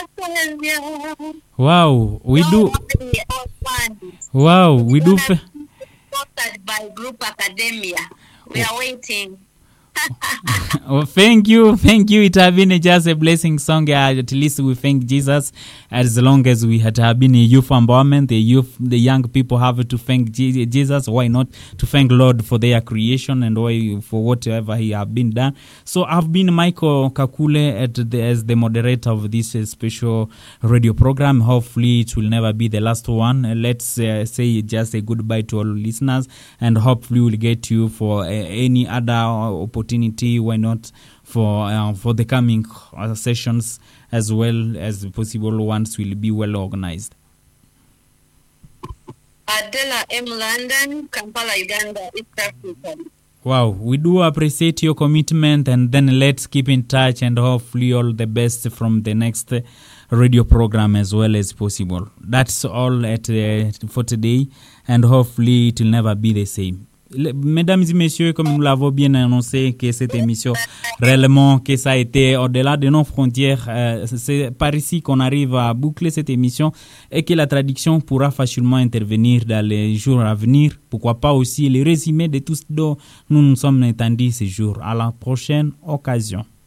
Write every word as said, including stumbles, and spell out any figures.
Wow, we do. Wow, we do. F- by Group Academia. We are waiting. Oh, thank you, thank you. It has been just a blessing song. Uh, at least we thank Jesus. As long as we had have been a youth empowerment, the youth, the young people have to thank Je- Jesus. Why not to thank Lord for their creation and why for whatever He have been done. So I've been Michael Kakule at the, as the moderator of this uh, special radio program. Hopefully, it will never be the last one. Uh, let's uh, say just a goodbye to all listeners, and hopefully we'll get you for uh, any other opportunity. Why not for uh, for the coming uh, sessions as well as possible ones will be well organized. Adela M. London, Kampala, Uganda, East Africa. Wow, we do appreciate your commitment, and then let's keep in touch, and hopefully all the best from the next uh, radio program as well as possible. That's all at uh, for today, and hopefully it will never be the same. Mesdames et messieurs, comme nous l'avons bien annoncé, que cette émission, réellement, que ça a été au-delà de nos frontières, euh, c'est par ici qu'on arrive à boucler cette émission et que la traduction pourra facilement intervenir dans les jours à venir. Pourquoi pas aussi les résumés de tout ce dont nous nous sommes entendus ces jours. À la prochaine occasion.